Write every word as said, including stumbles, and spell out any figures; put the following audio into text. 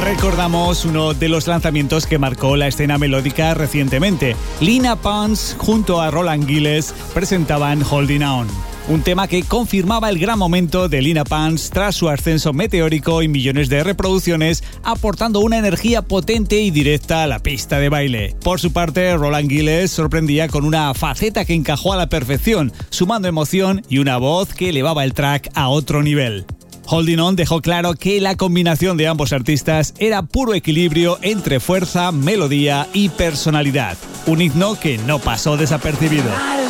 Recordamos uno de los lanzamientos que marcó la escena melódica recientemente. Lina Pons junto a Roland Giles presentaban Holding On, un tema que confirmaba el gran momento de Lina Pons tras su ascenso meteórico y millones de reproducciones, aportando una energía potente y directa a la pista de baile. Por su parte, Roland Giles sorprendía con una faceta que encajó a la perfección, sumando emoción y una voz que elevaba el track a otro nivel. Holding On dejó claro que la combinación de ambos artistas era puro equilibrio entre fuerza, melodía y personalidad. Un himno que no pasó desapercibido.